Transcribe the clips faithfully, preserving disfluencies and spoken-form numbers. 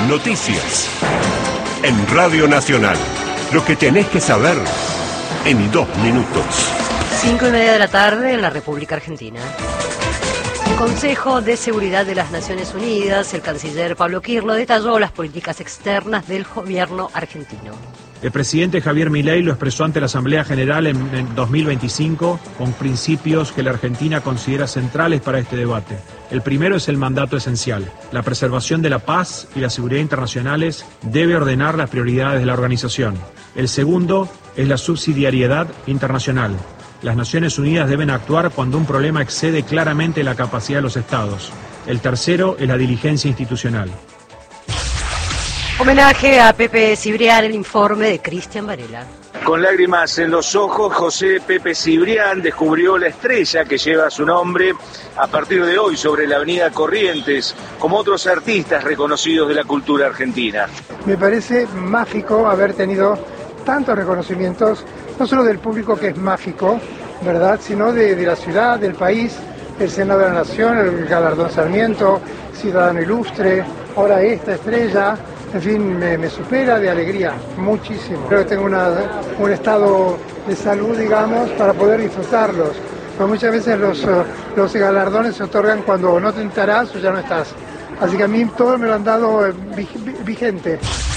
Noticias. En Radio Nacional. Lo que tenés que saber en dos minutos. Cinco y media de la tarde en la República Argentina. Consejo de Seguridad de las Naciones Unidas, el canciller Pablo Kirlo detalló las políticas externas del gobierno argentino. El presidente Javier Milei lo expresó ante la Asamblea General en, en dos mil veinticinco con principios que la Argentina considera centrales para este debate. El primero es el mandato esencial. La preservación de la paz y la seguridad internacionales debe ordenar las prioridades de la organización. El segundo es la subsidiariedad internacional. Las Naciones Unidas deben actuar cuando un problema excede claramente la capacidad de los Estados. El tercero es la diligencia institucional. Homenaje a Pepe Cibrián, el informe de Cristian Varela. Con lágrimas en los ojos, José Pepe Cibrián descubrió la estrella que lleva su nombre a partir de hoy sobre la avenida Corrientes, como otros artistas reconocidos de la cultura argentina. Me parece mágico haber tenido tantos reconocimientos, no solo del público, que es mágico, ¿verdad?, sino de, de la ciudad, del país, el Senado de la Nación, el Galardón Sarmiento, Ciudadano Ilustre, ahora esta estrella. En fin, me, me supera de alegría, muchísimo. Creo que tengo una, un estado de salud, digamos, para poder disfrutarlos. Pero muchas veces los, los galardones se otorgan cuando no te enterás o ya no estás. Así que a mí todo me lo han dado eh, vigente.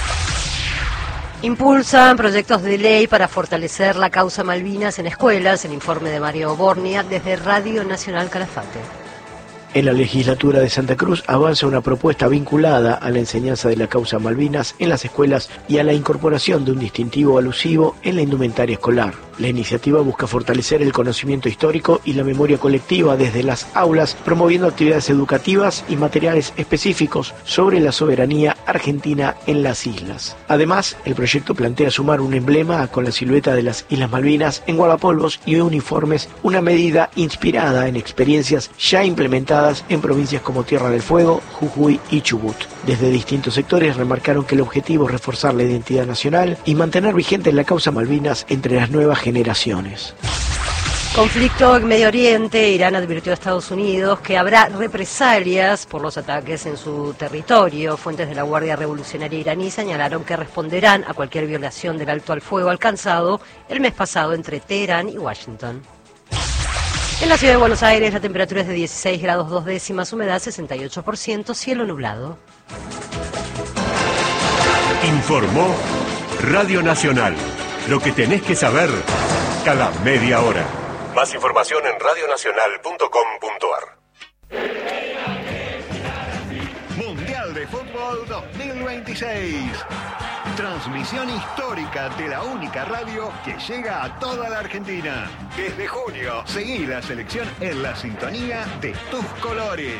Impulsan proyectos de ley para fortalecer la causa Malvinas en escuelas, el informe de Mario Bornia desde Radio Nacional Calafate. En la legislatura de Santa Cruz avanza una propuesta vinculada a la enseñanza de la causa Malvinas en las escuelas y a la incorporación de un distintivo alusivo en la indumentaria escolar. La iniciativa busca fortalecer el conocimiento histórico y la memoria colectiva desde las aulas, promoviendo actividades educativas y materiales específicos sobre la soberanía argentina en las islas. Además, el proyecto plantea sumar un emblema con la silueta de las Islas Malvinas en guardapolvos y uniformes, una medida inspirada en experiencias ya implementadas en provincias como Tierra del Fuego, Jujuy y Chubut. Desde distintos sectores remarcaron que el objetivo es reforzar la identidad nacional y mantener vigente la causa Malvinas entre las nuevas generaciones. Conflicto en Medio Oriente. Irán advirtió a Estados Unidos que habrá represalias por los ataques en su territorio. Fuentes de la Guardia Revolucionaria iraní señalaron que responderán a cualquier violación del alto al fuego alcanzado el mes pasado entre Teherán y Washington. En la ciudad de Buenos Aires la temperatura es de dieciséis grados dos décimas, humedad sesenta y ocho por ciento, cielo nublado. Informó Radio Nacional. Lo que tenés que saber cada media hora. Más información en radio nacional punto com punto a r. Mundial de Fútbol dos mil veintiséis. Transmisión histórica de la única radio que llega a toda la Argentina. Desde junio, seguí la selección en la sintonía de tus colores.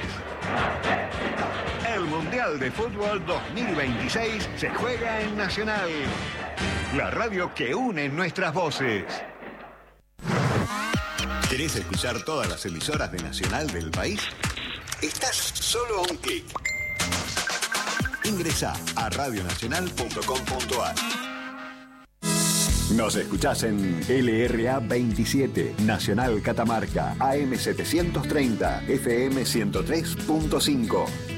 El Mundial de Fútbol dos mil veintiséis se juega en Nacional, la radio que une nuestras voces. ¿Querés escuchar todas las emisoras de Nacional del país? Estás solo a un clic. Ingresá a radio nacional punto com punto a r. Nos escuchás en L R A veintisiete, Nacional Catamarca, A M setecientos treinta, F M ciento tres punto cinco.